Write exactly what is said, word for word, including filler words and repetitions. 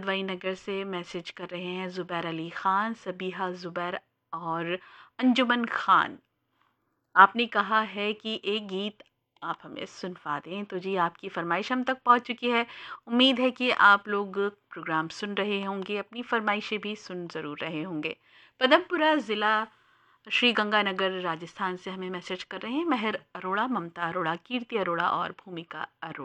हरदवाई नगर से मैसेज कर रहे हैं ज़ुबैर अली ख़ान, सबीहा ज़ुबैर और अंजुमन ख़ान। आपने कहा है कि एक गीत आप हमें सुनवा दें, तो जी आपकी फ़रमाइश हम तक पहुंच चुकी है। उम्मीद है कि आप लोग प्रोग्राम सुन रहे होंगे, अपनी फ़रमाइशें भी सुन ज़रूर रहे होंगे। पदमपुरा ज़िला श्री गंगानगर राजस्थान से हमें मैसेज कर रहे हैं महर अरोड़ा, ममता अरोड़ा, कीर्ति अरोड़ा और भूमिका अरोड़ा।